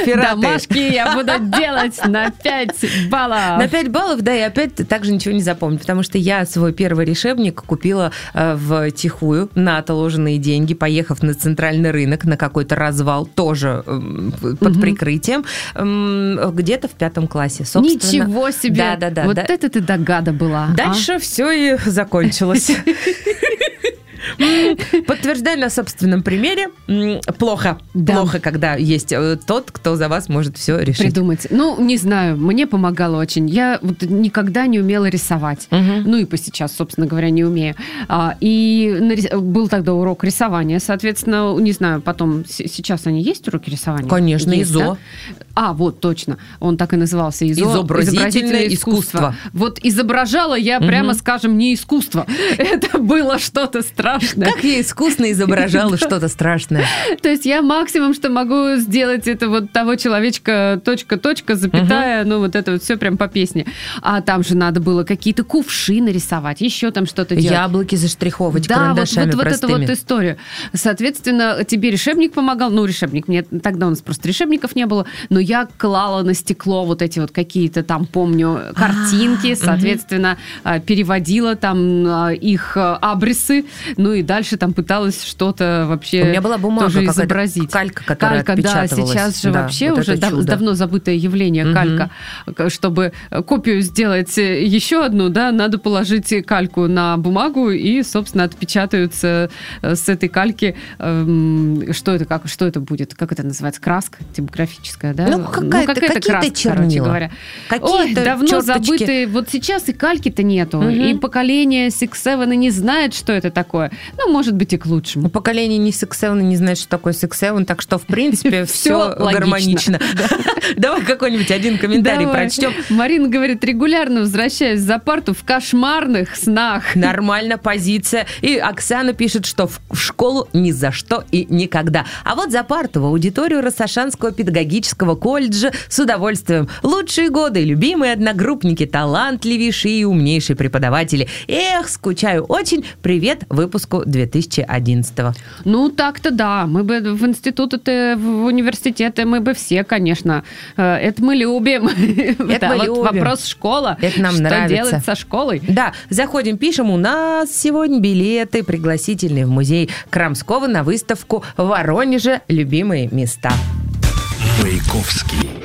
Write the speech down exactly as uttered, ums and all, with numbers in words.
рефераты. Домашки я буду делать на пять баллов. На пять баллов, да, и опять также ничего не запомню, потому что я свой первый решебник купила втихую на отложенные деньги, поехав на центральный рынок, на какой-то развал, тоже под прикрытием, где-то в пятом классе, собственно. Ничего себе! Да, да, да. Вот да. это ты догада была. Дальше а? все и закончилось. Подтверждаю на собственном примере. Плохо. Да. Плохо, когда есть тот, кто за вас может все решить. Придумать. Ну, не знаю, мне помогало очень. Я вот никогда не умела рисовать. Угу. Ну, и по сейчас, собственно говоря, не умею. А, и нарис... был тогда урок рисования, соответственно, не знаю, потом, сейчас они есть уроки рисования? Конечно, есть, ИЗО. Да? А, вот, точно. Он так и назывался. ИЗО. Изобразительное, Изобразительное искусство. искусство. Вот изображала я, угу. прямо скажем, не искусство. Это было что-то страшное. Как я искусно изображала что-то страшное. То есть я максимум, что могу сделать, это вот того человечка, точка, точка, запятая, ну вот это вот все прям по песне. А там же надо было какие-то кувшины рисовать, еще там что-то делать. Яблоки заштриховывать карандашами простыми. Да, вот, вот эту вот историю. Соответственно, тебе решебник помогал, ну решебник, мне тогда у нас просто решебников не было, но я клала на стекло вот эти вот какие-то там, помню, картинки, соответственно, переводила там их абресы, ну и дальше там пыталась что-то вообще У меня была бумага тоже изобразить. Калька, которая калька, да, отпечатывалась. сейчас же да, вообще вот уже дав- давно забытое явление угу. калька. Чтобы копию сделать еще одну, да, надо положить кальку на бумагу и, собственно, отпечатаются с этой кальки. Эм, что это, как, что это будет? Как это называется? Краска типографическая, да? Ну, какая-то, ну, какая-то какие-то краска, чернила. Короче говоря. Какие-то Ой, давно черточки. забытые. Вот сейчас и кальки-то нету. Угу. И поколение Six Seven не знает, что это такое. Ну, может быть, и к лучшему. Поколение не Six Seven не знает, что такое Six Seven, так что, в принципе, все гармонично. Давай какой-нибудь один комментарий прочтем. Марина говорит, регулярно возвращаюсь за парту в кошмарных снах. Нормально, позиция. И Оксана пишет, что в школу ни за что и никогда. А вот за парту в аудиторию Рассашанского педагогического колледжа с удовольствием. Лучшие годы, любимые одногруппники, талантливейшие и умнейшие преподаватели. Эх, скучаю очень. Привет выпуску две тысячи одиннадцатого. Ну, так-то да. Мы бы в институты, в университеты, мы бы все, конечно. Это мы любим. Это да, мы вот любим. Вопрос школа. Это нам что нравится. Что делать со школой? Да, заходим, пишем. У нас сегодня билеты пригласительные в музей Крамского на выставку в Воронеже «Любимые места». Маяковский.